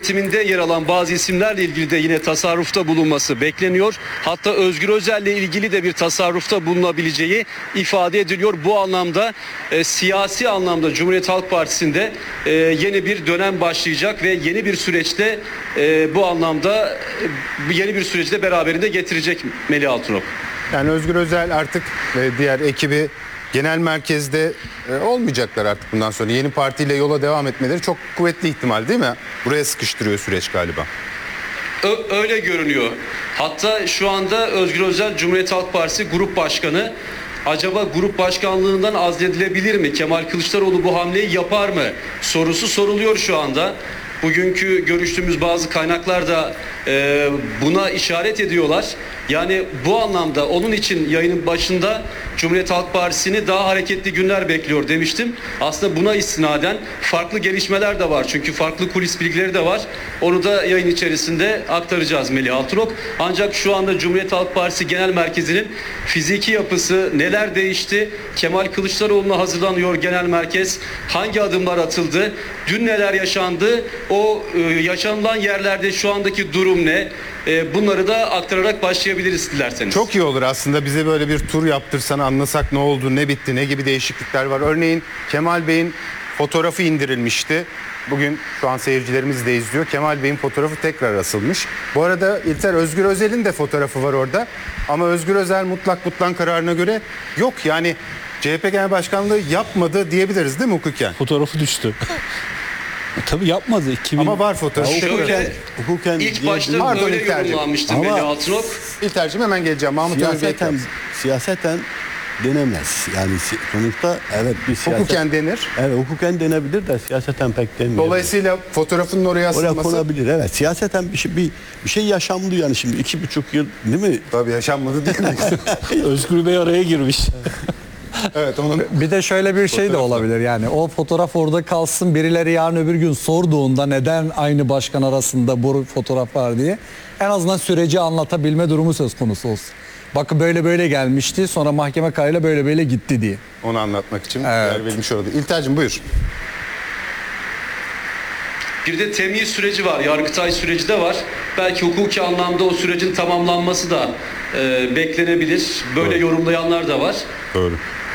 yönetiminde yer alan bazı isimlerle ilgili de yine tasarrufta bulunması bekleniyor. Hatta Özgür Özel'le ilgili de bir tasarrufta bulunabileceği ifade ediliyor. Bu anlamda siyasi anlamda Cumhuriyet Halk Partisi'nde yeni bir dönem başlayacak ve yeni bir süreçte bu anlamda yeni bir süreci beraberinde getirecek Melih Altınok. Yani Özgür Özel artık diğer ekibi genel merkezde olmayacaklar artık bundan sonra. Yeni partiyle yola devam etmeleri çok kuvvetli ihtimal değil mi? Buraya sıkıştırıyor süreç galiba. Öyle görünüyor. Hatta şu anda Özgür Özel Cumhuriyet Halk Partisi Grup Başkanı. Acaba grup başkanlığından azledilebilir mi? Kemal Kılıçdaroğlu bu hamleyi yapar mı? Sorusu soruluyor şu anda. Bugünkü görüştüğümüz bazı kaynaklar da buna işaret ediyorlar. Yani bu anlamda onun için yayının başında Cumhuriyet Halk Partisi'ni daha hareketli günler bekliyor demiştim. Aslında buna istinaden farklı gelişmeler de var. Çünkü farklı kulis bilgileri de var. Onu da yayın içerisinde aktaracağız Melih Altınok. Ancak şu anda Cumhuriyet Halk Partisi Genel Merkezi'nin fiziki yapısı neler değişti? Kemal Kılıçdaroğlu'na hazırlanıyor genel merkez. Hangi adımlar atıldı? Dün neler yaşandı? O yaşanılan yerlerde şu andaki durum ne? Bunları da aktararak başlayabiliriz dilerseniz. Çok iyi olur aslında, bize böyle bir tur yaptırsan, anlasak ne oldu, ne bitti, ne gibi değişiklikler var. Örneğin Kemal Bey'in fotoğrafı indirilmişti. Bugün şu an seyircilerimiz de izliyor. Kemal Bey'in fotoğrafı tekrar asılmış. Bu arada İlter, Özgür Özel'in de fotoğrafı var orada. Ama Özgür Özel mutlak butlan kararına göre yok. Yani CHP Genel Başkanlığı yapmadı diyebiliriz değil mi hukuken? Fotoğrafı düştü. Tabii yapmadı. Ama var fotoğrafı. Hukuken İlk başta Pardon, böyle İlker'cim. yorumlanmıştı Ama- Melih Altınok. İlter'cim hemen geleceğim. Mahmut Ömer Bey. Siyaseten denemez. Yani sonuçta evet bir siyaset... Hukuken denir. Evet, hukuken denebilir de siyaseten pek denmiyor. Dolayısıyla fotoğrafının oraya Oraya asılması... konabilir, evet. Siyaseten bir şey yaşandı yani şimdi 2,5 yıl değil mi? Tabii yaşanmadı diyemeyiz. Özgür Bey araya girmiş. Evet, onun... Bir de şöyle bir şey de olabilir, yani o fotoğraf orada kalsın, birileri yarın öbür gün sorduğunda neden aynı başkan arasında bu fotoğraf var diye en azından süreci anlatabilme durumu söz konusu olsun. Bakın böyle gelmişti, sonra mahkeme kararıyla böyle gitti diye. Onu anlatmak için Evet. yer verilmiş orada. İlter'cim buyur. Bir de temyiz süreci var, Yargıtay süreci de var. Belki hukuki anlamda o sürecin tamamlanması da beklenebilir. Böyle yorumlayanlar da var. Doğru.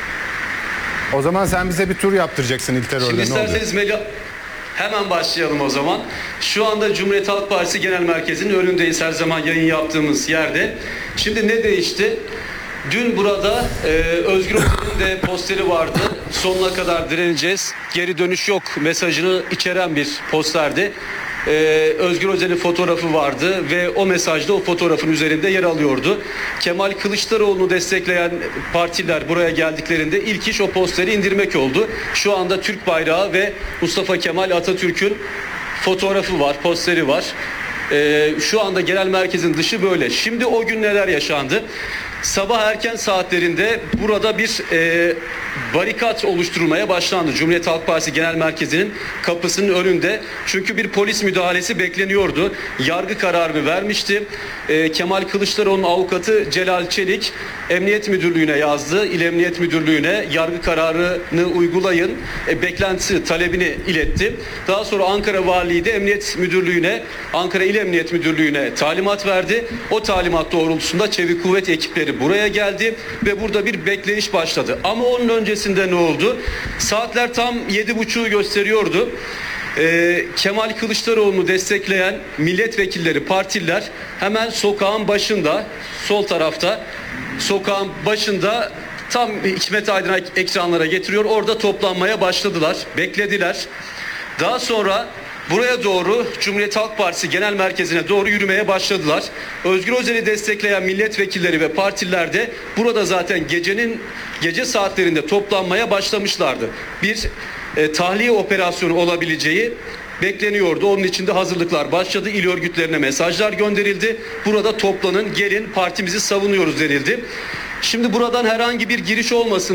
O zaman sen bize bir tur yaptıracaksın İlter orada. Şimdi Ne oluyor? isterseniz hemen başlayalım o zaman. Şu anda Cumhuriyet Halk Partisi Genel Merkezi'nin önündeyiz, her zaman yayın yaptığımız yerde. Şimdi ne değişti? Dün burada Özgür Özel'in de posteri vardı. Sonuna kadar direneceğiz, geri dönüş yok mesajını içeren bir posterdi. Özgür Özel'in fotoğrafı vardı ve o mesajda o fotoğrafın üzerinde yer alıyordu. Kemal Kılıçdaroğlu'nu destekleyen partiler buraya geldiklerinde ilk iş o posteri indirmek oldu. Şu anda Türk bayrağı ve Mustafa Kemal Atatürk'ün fotoğrafı var, posteri var. Şu anda genel merkezin dışı böyle. Şimdi o gün neler yaşandı? Sabah erken saatlerinde burada bir barikat oluşturulmaya başlandı. Cumhuriyet Halk Partisi Genel Merkezi'nin kapısının önünde. Çünkü bir polis müdahalesi bekleniyordu. Yargı kararını vermişti. Kemal Kılıçdaroğlu'nun avukatı Celal Çelik Emniyet Müdürlüğü'ne yazdı. İl Emniyet Müdürlüğü'ne yargı kararını uygulayın, beklentisi, talebini iletti. Daha sonra Ankara Valiliği de Emniyet Müdürlüğü'ne, Ankara İl Emniyet Müdürlüğü'ne talimat verdi. O talimat doğrultusunda Çevik Kuvvet ekipleri buraya geldi ve burada bir bekleyiş başladı. Ama onun öncesinde ne oldu? Saatler tam 7.30'u gösteriyordu. Kemal Kılıçdaroğlu'nu destekleyen milletvekilleri, partililer hemen sokağın başında, sol tarafta, sokağın başında tam Hikmet Aydın'a ekranlara getiriyor. Orada toplanmaya başladılar, beklediler. Daha sonra buraya doğru Cumhuriyet Halk Partisi Genel Merkezi'ne doğru yürümeye başladılar. Özgür Özel'i destekleyen milletvekilleri ve partililer de burada zaten gece saatlerinde toplanmaya başlamışlardı. Bir tahliye operasyonu olabileceği bekleniyordu. Onun için de hazırlıklar başladı. İl örgütlerine mesajlar gönderildi. Burada toplanın, gelin, partimizi savunuyoruz denildi. Şimdi buradan herhangi bir giriş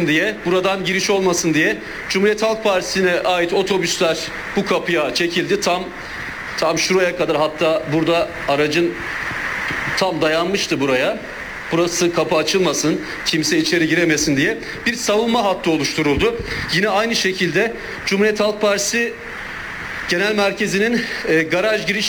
olmasın diye Cumhuriyet Halk Partisi'ne ait otobüsler bu kapıya çekildi. Tam şuraya kadar, hatta burada aracın tam dayanmıştı buraya. Burası kapı açılmasın, kimse içeri giremesin diye bir savunma hattı oluşturuldu. Yine aynı şekilde Cumhuriyet Halk Partisi Genel Merkezi'nin garaj giriş